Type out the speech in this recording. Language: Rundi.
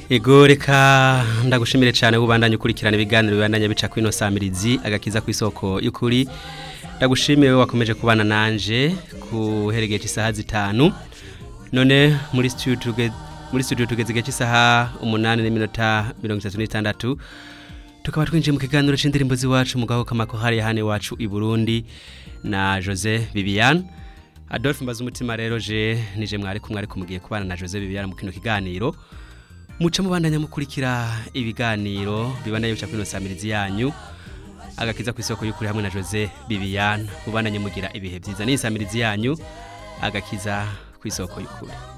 Ego reka ndagushimire cyane ubandanye ukurikirana ibiganiro bibandanye bica kwino samirizi agakiza kwisoko y'ukuri. Ndagushimiye wakomeje kubana nanje kuheregeje isaha zitanu. None muri studio tugeze igihe cy'isaha 8:36 tukaba twinjiye mu kiganiro c'indirimbo ziwacu mu gaho kamako hari hane wacu i Burundi na Jose Vivian. Adolphe Mbazumutima rero nije mwari kumugiye kubana na Jose Vivian mu kino kiganiro. Muca mubandanya mukurikira ibiganiro bibandanye bica kwino samirizi yanyu agakiza kwisoko y'ukuri hamwe na Jose Vivian. Mubandanye mugira ibihe byiza ni samirizi yanyu agakiza kwisoko y'ukuri.